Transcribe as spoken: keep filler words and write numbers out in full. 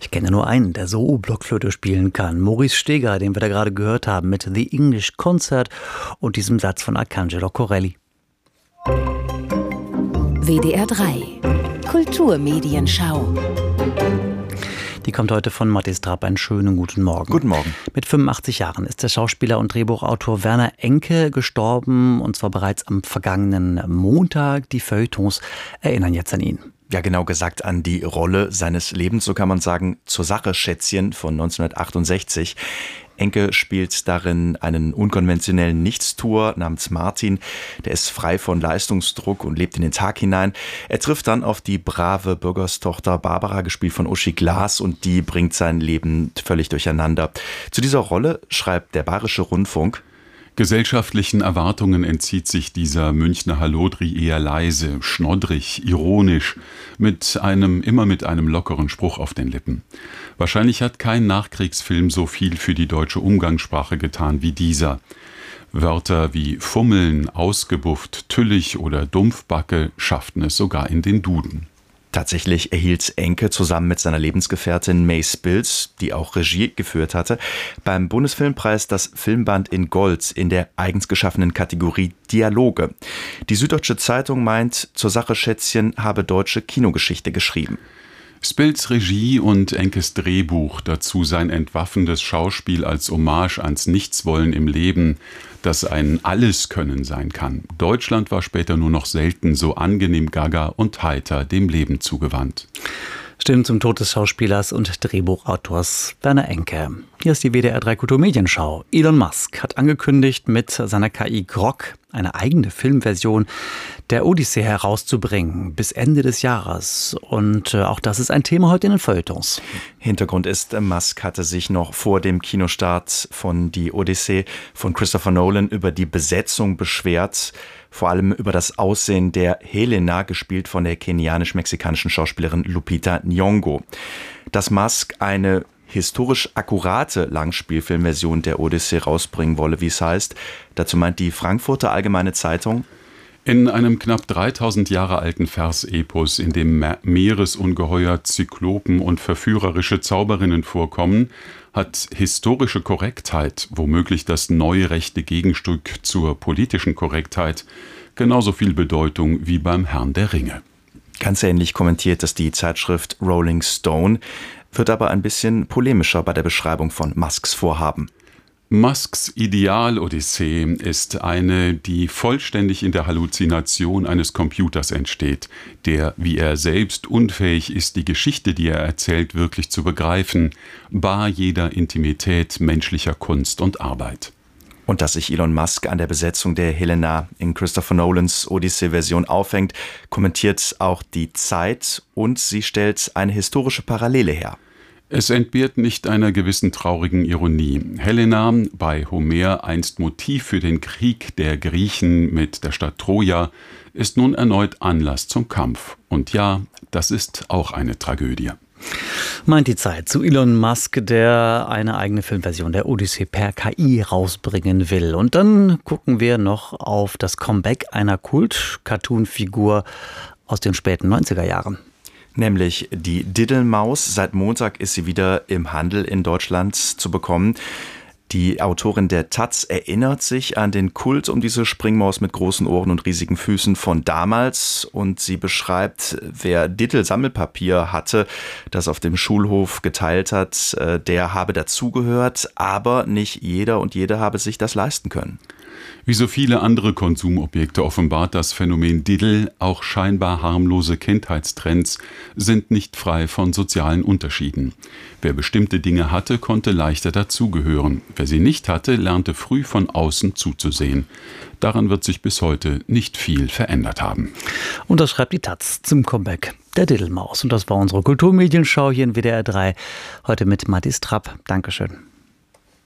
Ich kenne nur einen, der so Blockflöte spielen kann. Maurice Steger, den wir da gerade gehört haben mit The English Concert und diesem Satz von Arcangelo Corelli. W D R drei Kulturmedienschau. Die kommt heute von Mathis Trapp. Einen schönen guten Morgen. Guten Morgen. Mit fünfundachtzig Jahren ist der Schauspieler und Drehbuchautor Werner Enke gestorben, und zwar bereits am vergangenen Montag. Die Feuilletons erinnern jetzt an ihn. Ja, genau gesagt an die Rolle seines Lebens, so kann man sagen, Zur Sache Schätzchen von neunzehnhundertachtundsechzig. Enke spielt darin einen unkonventionellen Nichtstuer namens Martin. Der ist frei von Leistungsdruck und lebt in den Tag hinein. Er trifft dann auf die brave Bürgerstochter Barbara, gespielt von Uschi Glas, und die bringt sein Leben völlig durcheinander. Zu dieser Rolle schreibt der Bayerische Rundfunk: Gesellschaftlichen Erwartungen entzieht sich dieser Münchner Hallodri eher leise, schnoddrig, ironisch, mit einem, immer mit einem lockeren Spruch auf den Lippen. Wahrscheinlich hat kein Nachkriegsfilm so viel für die deutsche Umgangssprache getan wie dieser. Wörter wie Fummeln, ausgebufft, tüllig oder Dumpfbacke schafften es sogar in den Duden. Tatsächlich erhielt Enke zusammen mit seiner Lebensgefährtin May Spills, die auch Regie geführt hatte, beim Bundesfilmpreis das Filmband in Gold in der eigens geschaffenen Kategorie Dialoge. Die Süddeutsche Zeitung meint, Zur Sache Schätzchen habe deutsche Kinogeschichte geschrieben. Spills Regie und Enkes Drehbuch, dazu sein entwaffendes Schauspiel als Hommage ans Nichtswollen im Leben, das ein Alleskönnen sein kann. Deutschland war später nur noch selten so angenehm gaga und heiter dem Leben zugewandt. Stimmen zum Tod des Schauspielers und Drehbuchautors Werner Enke. Hier ist die W D R drei Kulturmedienschau. Elon Musk hat angekündigt, mit seiner K I Grok eine eigene Filmversion der Odyssee herauszubringen bis Ende des Jahres. Und auch das ist ein Thema heute in den Feuilletons. Hintergrund ist, Musk hatte sich noch vor dem Kinostart von Die Odyssee von Christopher Nolan über die Besetzung beschwert. Vor allem über das Aussehen der Helena, gespielt von der kenianisch-mexikanischen Schauspielerin Lupita Nyong'o. Dass Musk eine historisch akkurate Langspielfilmversion der Odyssee rausbringen wolle, wie es heißt, dazu meint die Frankfurter Allgemeine Zeitung: In einem knapp dreitausend Jahre alten Versepos, in dem Meeresungeheuer, Zyklopen und verführerische Zauberinnen vorkommen, hat historische Korrektheit, womöglich das neue rechte Gegenstück zur politischen Korrektheit, genauso viel Bedeutung wie beim Herrn der Ringe. Ganz ähnlich kommentiert das die Zeitschrift Rolling Stone, wird aber ein bisschen polemischer bei der Beschreibung von Musks Vorhaben. Musks Ideal-Odyssee ist eine, die vollständig in der Halluzination eines Computers entsteht, der, wie er selbst, unfähig ist, die Geschichte, die er erzählt, wirklich zu begreifen, bar jeder Intimität menschlicher Kunst und Arbeit. Und dass sich Elon Musk an der Besetzung der Helena in Christopher Nolans Odyssee-Version aufhängt, kommentiert auch die Zeit, und sie stellt eine historische Parallele her. Es entbehrt nicht einer gewissen traurigen Ironie. Helena, bei Homer einst Motiv für den Krieg der Griechen mit der Stadt Troja, ist nun erneut Anlass zum Kampf. Und ja, das ist auch eine Tragödie. Meint die Zeit zu Elon Musk, der eine eigene Filmversion der Odyssee per K I rausbringen will. Und dann gucken wir noch auf das Comeback einer Kult-Cartoon-Figur aus den späten neunziger Jahren. Nämlich die Diddlemaus. Seit Montag ist sie wieder im Handel in Deutschland zu bekommen. Die Autorin der Taz erinnert sich an den Kult um diese Springmaus mit großen Ohren und riesigen Füßen von damals, und sie beschreibt, wer Diddle-Sammelpapier hatte, das auf dem Schulhof geteilt hat, der habe dazugehört, aber nicht jeder und jede habe sich das leisten können. Wie so viele andere Konsumobjekte offenbart das Phänomen Diddle, auch scheinbar harmlose Kindheitstrends sind nicht frei von sozialen Unterschieden. Wer bestimmte Dinge hatte, konnte leichter dazugehören. Wer sie nicht hatte, lernte früh von außen zuzusehen. Daran wird sich bis heute nicht viel verändert haben. Und das schreibt die Taz zum Comeback der Diddlemaus. Und das war unsere Kulturmedienschau hier in W D R drei. Heute mit Mathis Trapp. Dankeschön.